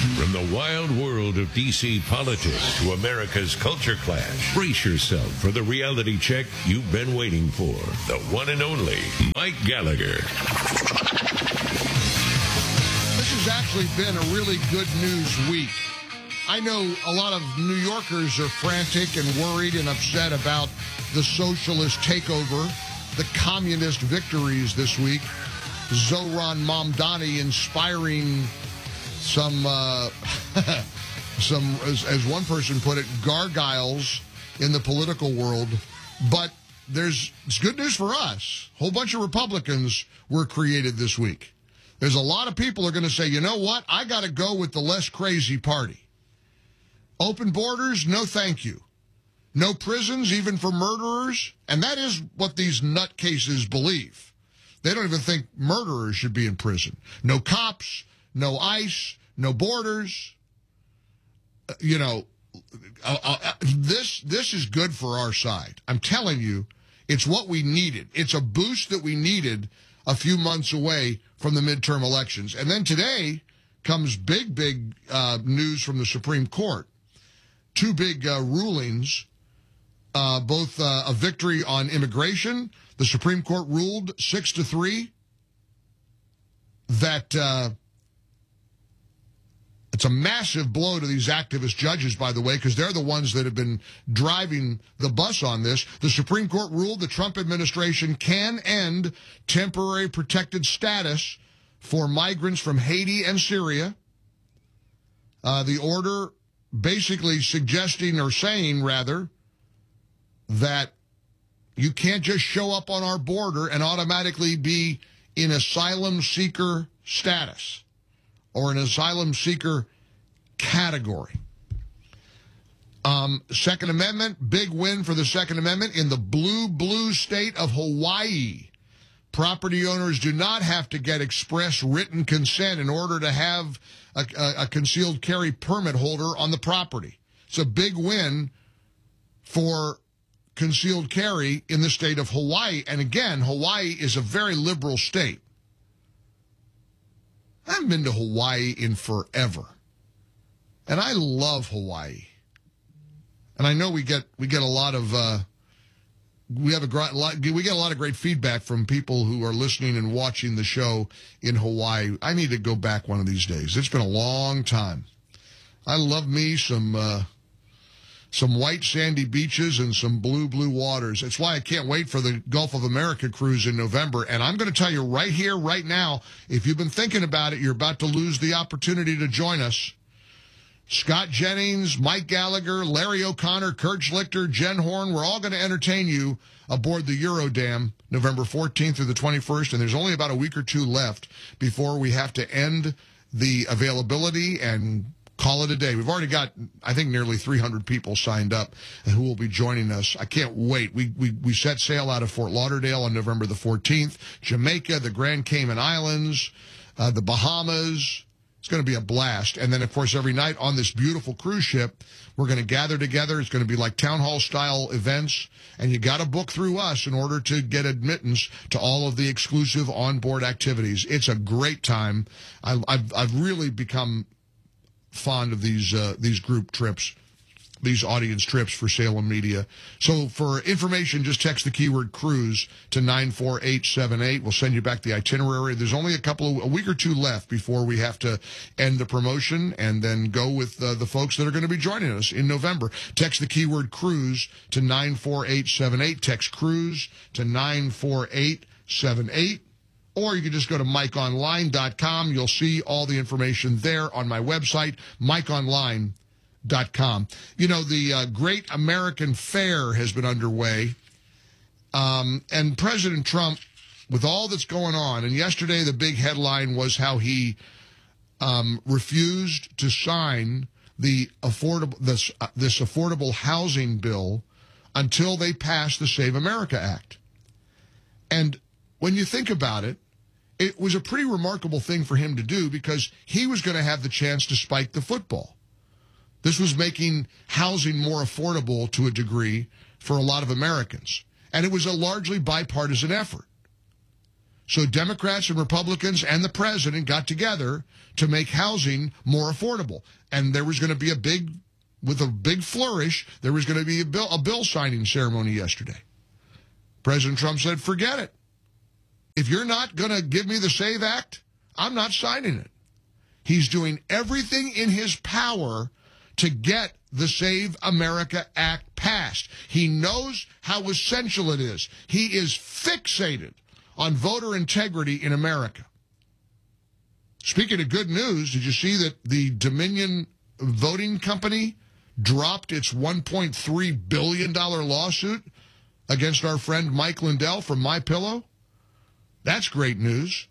From the wild world of D.C. politics to America's culture clash, brace yourself for the reality check you've been waiting for. The one and only Mike Gallagher. This has actually been a really good news week. I know a lot of New Yorkers are frantic and worried and upset about the socialist takeover, the communist victories this week. Zohran Mamdani inspiring some, as one person put it, gargoyles in the political world. But it's good news for us. A whole bunch of Republicans were created this week. There's a lot of people who are going to say, you know what, I got to go with the less crazy party. Open borders, no thank you. No prisons, even for murderers. And that is what these nutcases believe. They don't even think murderers should be in prison. No cops, no ICE, no borders. This is good for our side. I'm telling you, it's what we needed. It's a boost that we needed a few months away from the midterm elections. And then today comes big news from the Supreme Court. Two big rulings, both a victory on immigration. The Supreme Court ruled 6-3 that it's a massive blow to these activist judges, by the way, because they're the ones that have been driving the bus on this. The Supreme Court ruled the Trump administration can end temporary protected status for migrants from Haiti and Syria. The order basically suggesting, or saying rather, that you can't just show up on our border and automatically be in asylum seeker status or an asylum seeker category. Second Amendment, big win for the Second Amendment in the blue state of Hawaii. Property owners do not have to get express written consent in order to have a concealed carry permit holder on the property. It's a big win for concealed carry in the state of Hawaii. And again, Hawaii is a very liberal state. I haven't been to Hawaii in forever. And I love Hawaii. And I know we get a lot of we get a lot of great feedback from people who are listening and watching the show in Hawaii. I need to go back one of these days. It's been a long time. I love me some white sandy beaches and some blue waters. It's why I can't wait for the Gulf of America cruise in November. And I'm going to tell you right here, right now, if you've been thinking about it, you're about to lose the opportunity to join us. Scott Jennings, Mike Gallagher, Larry O'Connor, Kurt Schlichter, Jen Horn, we're all going to entertain you aboard the Eurodam November 14th through the 21st. And there's only about a week or two left before we have to end the availability and call it a day. We've already got, I think, nearly 300 people signed up who will be joining us. I can't wait. We set sail out of Fort Lauderdale on November the 14th. Jamaica, the Grand Cayman Islands, the Bahamas. It's going to be a blast. And then, of course, every night on this beautiful cruise ship, we're going to gather together. It's going to be like town hall style events. And you got to book through us in order to get admittance to all of the exclusive onboard activities. It's a great time. I've really become fond of these group trips, these audience trips for Salem Media. So for information, just text the keyword cruise to 94878. We'll send you back the itinerary. There's only a week or two left before we have to end the promotion and then go with the folks that are going to be joining us in November. Text the keyword cruise to 94878. Text cruise to 94878. Or you can just go to MikeOnline.com. You'll see all the information there on my website, MikeOnline.com. You know, the Great American Fair has been underway. And President Trump, with all that's going on, and yesterday the big headline was how he refused to sign this affordable housing bill until they passed the Save America Act. And when you think about it, it was a pretty remarkable thing for him to do because he was going to have the chance to spike the football. This was making housing more affordable to a degree for a lot of Americans. And it was a largely bipartisan effort. So Democrats and Republicans and the president got together to make housing more affordable. And there was going to be with a big flourish, there was going to be a bill signing ceremony yesterday. President Trump said, forget it. If you're not going to give me the SAVE Act, I'm not signing it. He's doing everything in his power to get the Save America Act passed. He knows how essential it is. He is fixated on voter integrity in America. Speaking of good news, did you see that the Dominion Voting Company dropped its $1.3 billion lawsuit against our friend Mike Lindell from MyPillow? That's great news.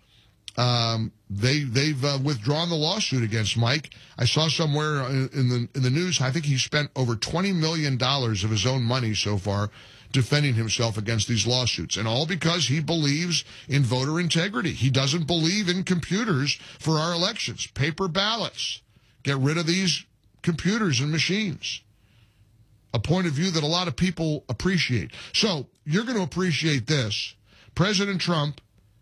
They've withdrawn the lawsuit against Mike. I saw somewhere in the news, I think he spent over $20 million of his own money so far defending himself against these lawsuits, and all because he believes in voter integrity. He doesn't believe in computers for our elections, paper ballots. Get rid of these computers and machines. A point of view that a lot of people appreciate. So you're going to appreciate this. President Trump,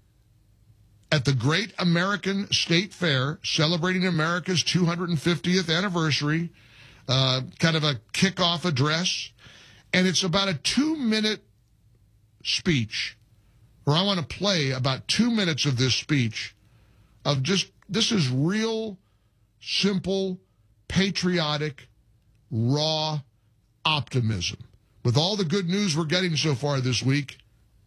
at the Great American State Fair, celebrating America's 250th anniversary, kind of a kickoff address. And it's about a 2-minute speech, or I want to play about 2 minutes of this speech of just, this is real, simple, patriotic, raw optimism. With all the good news we're getting so far this week,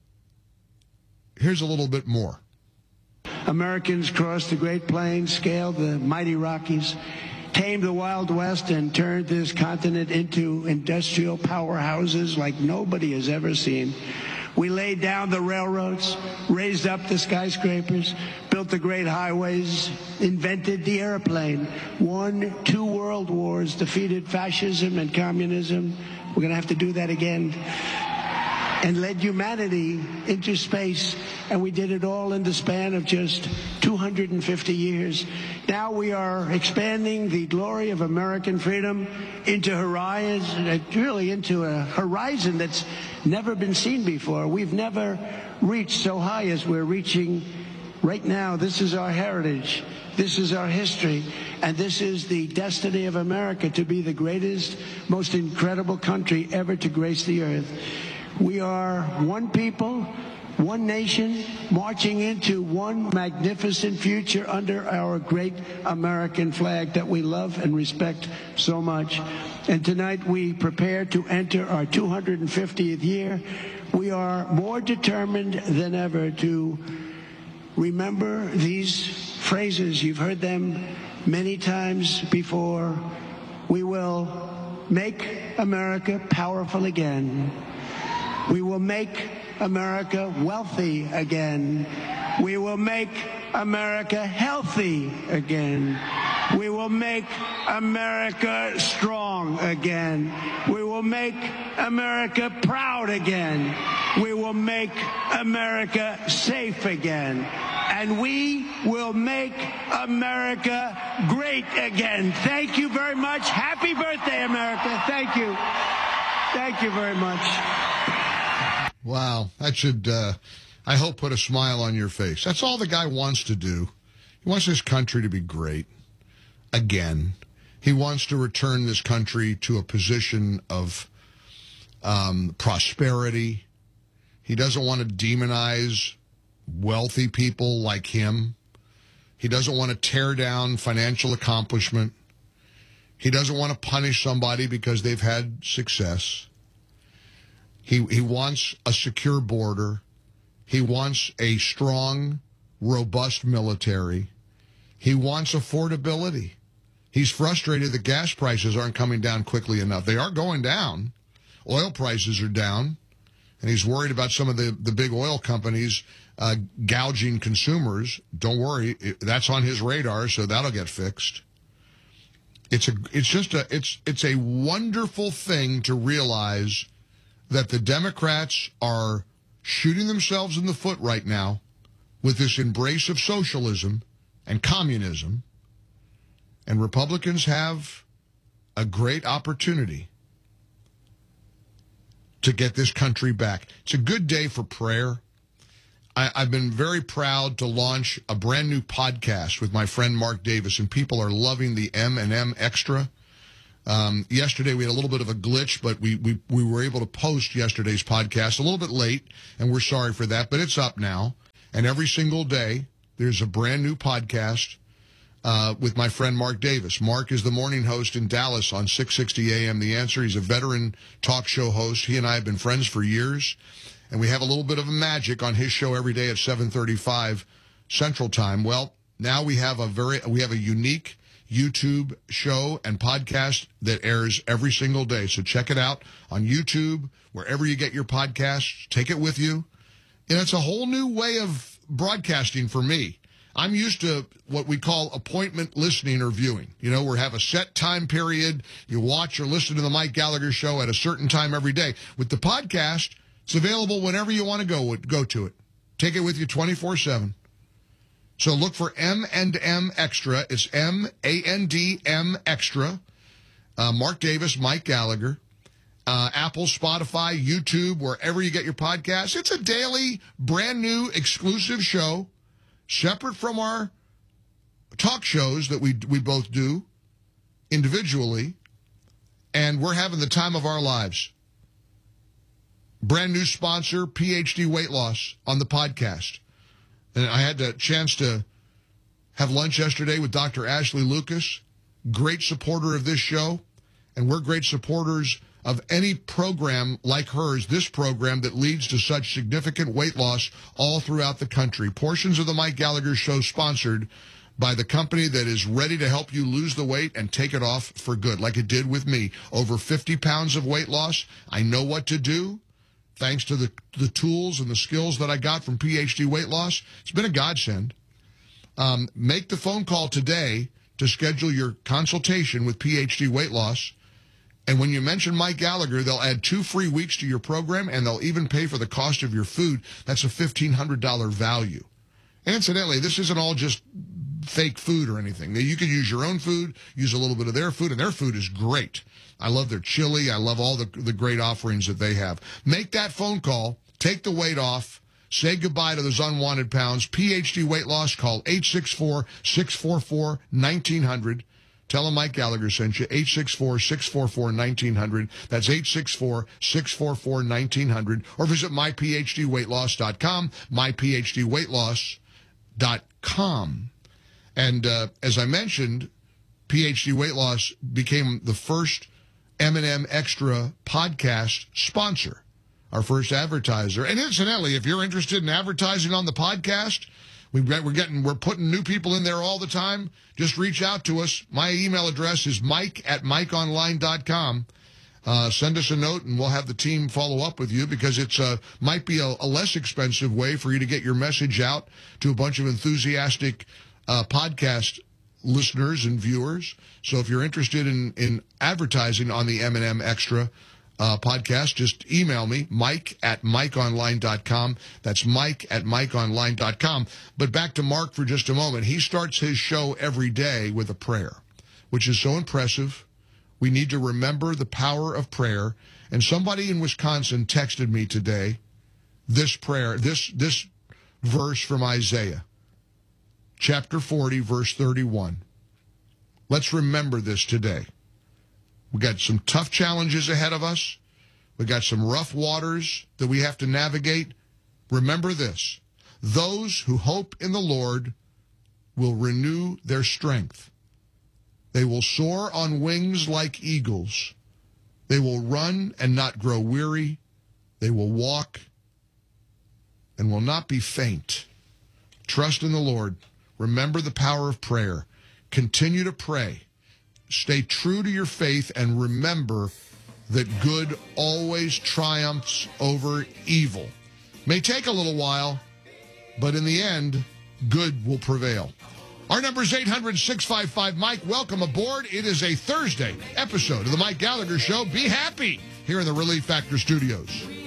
here's a little bit more. Americans crossed the Great Plains, scaled the mighty Rockies, tamed the Wild West, and turned this continent into industrial powerhouses like nobody has ever seen. We laid down the railroads, raised up the skyscrapers, built the great highways, invented the airplane, won 2 world wars, defeated fascism and communism. We're going to have to do that again. And led humanity into space, and we did it all in the span of just 250 years. Now we are expanding the glory of American freedom into into a horizon that's never been seen before. We've never reached so high as we're reaching right now. This is our heritage. This is our history. And this is the destiny of America, to be the greatest, most incredible country ever to grace the earth. We are one people, one nation, marching into one magnificent future under our great American flag that we love and respect so much. And tonight we prepare to enter our 250th year. We are more determined than ever to remember these phrases. You've heard them many times before. We will make America powerful again. We will make America wealthy again. We will make America healthy again. We will make America strong again. We will make America proud again. We will make America safe again. And we will make America great again. Thank you very much. Happy birthday, America. Thank you. Thank you very much. Wow, that should, I hope, put a smile on your face. That's all the guy wants to do. He wants this country to be great. Again. He wants to return this country to a position of prosperity. He doesn't want to demonize wealthy people like him. He doesn't want to tear down financial accomplishment. He doesn't want to punish somebody because they've had success. He wants a secure border. He wants a strong, robust military. He wants affordability. He's frustrated that gas prices aren't coming down quickly enough. They are going down. Oil prices are down. And he's worried about some of the big oil companies gouging consumers. Don't worry, that's on his radar, so that'll get fixed. It's a wonderful thing to realize that the Democrats are shooting themselves in the foot right now with this embrace of socialism and communism, and Republicans have a great opportunity to get this country back. It's a good day for prayer. I've been very proud to launch a brand new podcast with my friend Mark Davis, and people are loving the M&M Extra. Yesterday we had a little bit of a glitch, but we were able to post yesterday's podcast a little bit late, and we're sorry for that, but it's up now. And every single day there's a brand new podcast with my friend Mark Davis. Mark is the morning host in Dallas on 660 AM The Answer. He's a veteran talk show host. He and I have been friends for years. And we have a little bit of a magic on his show every day at 7:35 Central Time. Well, now we have a unique YouTube show and podcast that airs every single day. So check it out on YouTube, wherever you get your podcasts. Take it with you. And it's a whole new way of broadcasting for me. I'm used to what we call appointment listening or viewing. You know, we have a set time period. You watch or listen to the Mike Gallagher Show at a certain time every day. With the podcast, it's available whenever you want to go to it. Take it with you 24/7. So look for M&M Extra. It's M-A-N-D-M Extra. Mark Davis, Mike Gallagher. Apple, Spotify, YouTube, wherever you get your podcasts. It's a daily, brand new, exclusive show, separate from our talk shows that we both do individually. And we're having the time of our lives. Brand new sponsor, PhD Weight Loss, on the podcast. And I had the chance to have lunch yesterday with Dr. Ashley Lucas, great supporter of this show. And we're great supporters of any program like hers, this program that leads to such significant weight loss all throughout the country. Portions of the Mike Gallagher Show sponsored by the company that is ready to help you lose the weight and take it off for good, like it did with me. Over 50 pounds of weight loss. I know what to do. Thanks to the tools and the skills that I got from PhD Weight Loss. It's been a godsend. Make the phone call today to schedule your consultation with PhD Weight Loss. And when you mention Mike Gallagher, they'll add 2 free weeks to your program, and they'll even pay for the cost of your food. That's a $1,500 value. And incidentally, this isn't all just fake food or anything. You can use your own food, use a little bit of their food, and their food is great. I love their chili. I love all the great offerings that they have. Make that phone call. Take the weight off. Say goodbye to those unwanted pounds. PhD Weight Loss. Call 864-644-1900. Tell them Mike Gallagher sent you. 864-644-1900. That's 864-644-1900. Or visit myphdweightloss.com, myphdweightloss.com. And as I mentioned, PhD Weight Loss became the first M&M Extra podcast sponsor, our first advertiser. And incidentally, if you're interested in advertising on the podcast, we're putting new people in there all the time. Just reach out to us. My email address is mike@mikeonline.com. Send us a note, and we'll have the team follow up with you, because it's might be a less expensive way for you to get your message out to a bunch of enthusiastic podcast listeners and viewers. So if you're interested in advertising on the M&M Extra podcast, just email me, mike@mikeonline.com. That's mike@mikeonline.com. But back to Mark for just a moment. He starts his show every day with a prayer, which is so impressive. We need to remember the power of prayer. And somebody in Wisconsin texted me today this prayer, this verse from Isaiah, chapter 40, verse 31. Let's remember this today. We got some tough challenges ahead of us. We got some rough waters that we have to navigate. Remember this: those who hope in the Lord will renew their strength. They will soar on wings like eagles. They will run and not grow weary. They will walk and will not be faint. Trust in the Lord. Remember the power of prayer. Continue to pray. Stay true to your faith, and remember that good always triumphs over evil. May take a little while, but in the end, good will prevail. Our number is 800-655-MIKE. Welcome aboard. It is a Thursday episode of the Mike Gallagher Show. Be happy here in the Relief Factor Studios.